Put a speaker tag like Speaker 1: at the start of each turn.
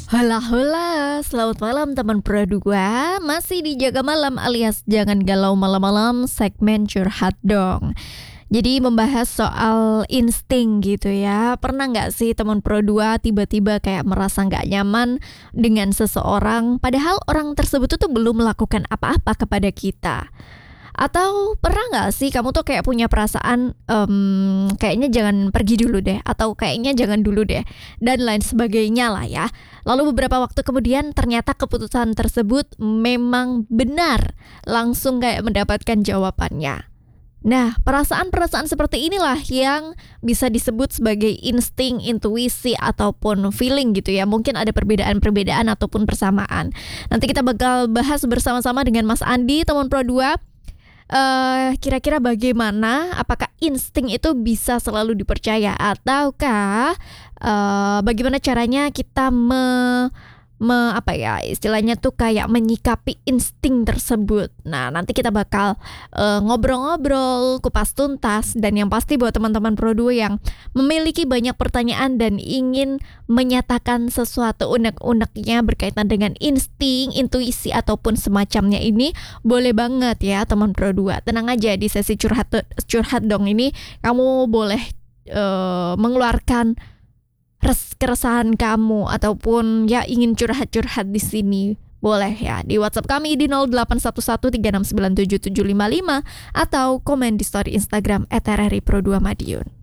Speaker 1: Hola hola, selamat malam teman Pro 2. Masih di Jaga Malam alias Jangan Galau Malam-malam, segmen Curhat Dong. Jadi membahas soal insting gitu ya. Pernah nggak sih teman Pro 2 tiba-tiba kayak merasa nggak nyaman dengan seseorang, padahal orang tersebut tuh belum melakukan apa-apa kepada kita? Atau pernah nggak sih kamu tuh kayak punya perasaan kayaknya jangan pergi dulu deh, atau kayaknya jangan dulu deh, dan lain sebagainya lah ya. Lalu beberapa waktu kemudian ternyata keputusan tersebut memang benar, langsung kayak mendapatkan jawabannya. Nah, perasaan-perasaan seperti inilah yang bisa disebut sebagai insting, intuisi, ataupun feeling gitu ya. Mungkin ada perbedaan-perbedaan ataupun persamaan. Nanti kita bakal bahas bersama-sama dengan Mas Andi, teman Pro 2. Kira-kira bagaimana? Apakah insting itu bisa selalu dipercaya, ataukah bagaimana caranya kita apa ya istilahnya tuh kayak menyikapi insting tersebut. Nah, nanti kita bakal ngobrol-ngobrol kupas tuntas, dan yang pasti buat teman-teman Pro 2 yang memiliki banyak pertanyaan dan ingin menyatakan sesuatu unek-uneknya berkaitan dengan insting, intuisi ataupun semacamnya ini, boleh banget ya teman Pro 2. Tenang aja, di sesi curhat dong ini kamu boleh mengeluarkan keresahan kamu ataupun ya ingin curhat-curhat di sini. Boleh ya di WhatsApp kami di 081136977755 atau komen di story Instagram @rripro2madiun.